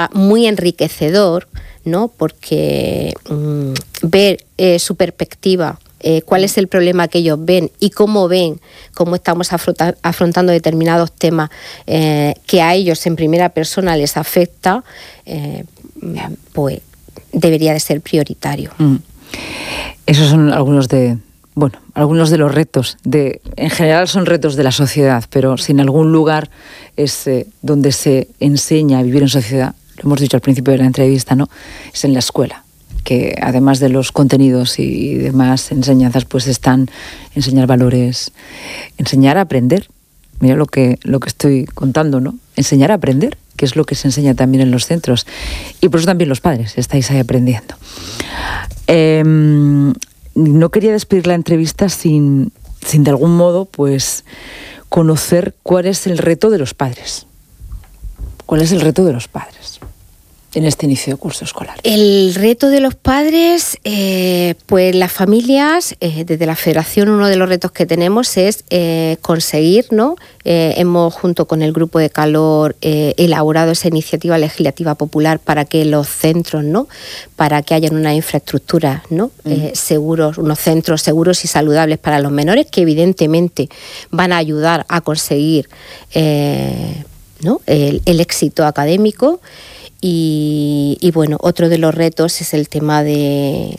resulta muy enriquecedor, ¿no? Porque ver su perspectiva, cuál es el problema que ellos ven y cómo estamos afrontando determinados temas que a ellos en primera persona les afecta, pues debería de ser prioritario. Esos son algunos de los retos. En general son retos de la sociedad, pero si en algún lugar es donde se enseña a vivir en sociedad, lo hemos dicho al principio de la entrevista, ¿no? Es en la escuela, que además de los contenidos y demás enseñanzas, pues están enseñar valores, enseñar a aprender. Mira lo que estoy contando, ¿no? Enseñar a aprender, que es lo que se enseña también en los centros. Y por eso también los padres estáis ahí aprendiendo. No quería despedir la entrevista sin de algún modo, pues, conocer cuál es el reto de los padres. ¿Cuál es el reto de los padres en este inicio de curso escolar? El reto de los padres, pues las familias, desde la Federación, uno de los retos que tenemos es conseguir, ¿no? Hemos, junto con el Grupo de Calor, elaborado esa iniciativa legislativa popular para que los centros, ¿no? Para que hayan unas infraestructuras, ¿no? Seguros, unos centros seguros y saludables para los menores, que evidentemente van a ayudar a conseguir ¿no? el éxito académico. Y bueno, otro de los retos es el tema de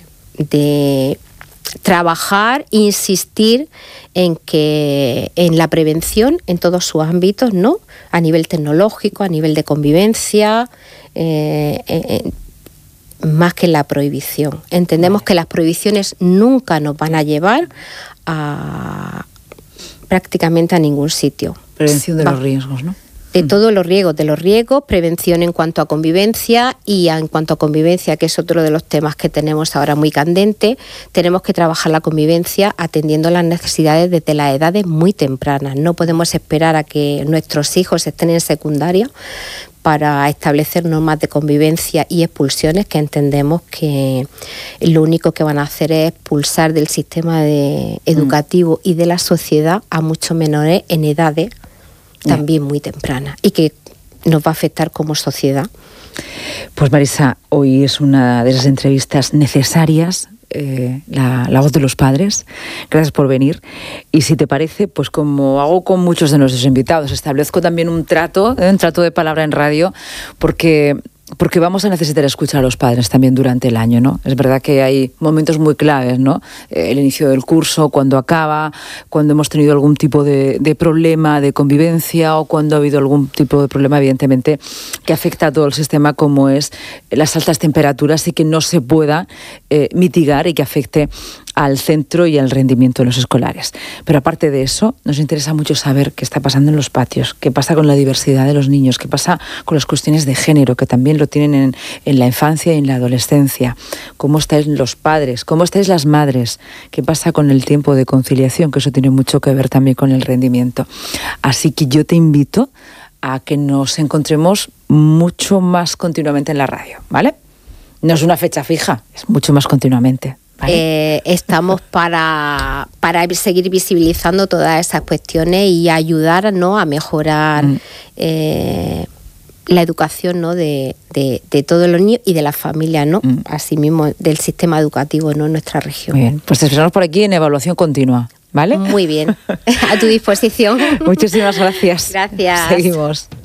trabajar, insistir en la prevención en todos sus ámbitos, ¿no? A nivel tecnológico, a nivel de convivencia, más que la prohibición. Entendemos que las prohibiciones nunca nos van a llevar prácticamente a ningún sitio. Prevención de los riesgos, ¿no? De todos los riesgos, prevención en cuanto a convivencia, y en cuanto a convivencia, que es otro de los temas que tenemos ahora muy candente, tenemos que trabajar la convivencia atendiendo las necesidades desde las edades muy tempranas. No podemos esperar a que nuestros hijos estén en secundaria para establecer normas de convivencia y expulsiones, que entendemos que lo único que van a hacer es expulsar del sistema educativo y de la sociedad a muchos menores en edades también muy temprana, y que nos va a afectar como sociedad. Pues Marisa, hoy es una de esas entrevistas necesarias, la voz de los padres. Gracias por venir. Y si te parece, pues como hago con muchos de nuestros invitados, establezco también un trato de palabra en radio, porque vamos a necesitar escuchar a los padres también durante el año, ¿no? Es verdad que hay momentos muy claves, ¿no? El inicio del curso, cuando acaba, cuando hemos tenido algún tipo de problema de convivencia, o cuando ha habido algún tipo de problema, evidentemente, que afecta a todo el sistema, como es las altas temperaturas, y que no se pueda mitigar, y que afecte al centro y al rendimiento de los escolares. Pero aparte de eso, nos interesa mucho saber qué está pasando en los patios, qué pasa con la diversidad de los niños, qué pasa con las cuestiones de género, que también lo tienen en la infancia y en la adolescencia, cómo estáis los padres, cómo estáis las madres, qué pasa con el tiempo de conciliación, que eso tiene mucho que ver también con el rendimiento. Así que yo te invito a que nos encontremos mucho más continuamente en la radio, ¿vale? No es una fecha fija, es mucho más continuamente. ¿Vale? Estamos para seguir visibilizando todas esas cuestiones y ayudar, ¿no? A mejorar la educación, ¿no? de todos los niños y de las familias, ¿no? Asimismo del sistema educativo, ¿no? En nuestra región. Muy bien, pues te esperamos por aquí en Evaluación Continua, ¿vale? Muy bien, a tu disposición. Muchísimas gracias. Gracias. Seguimos.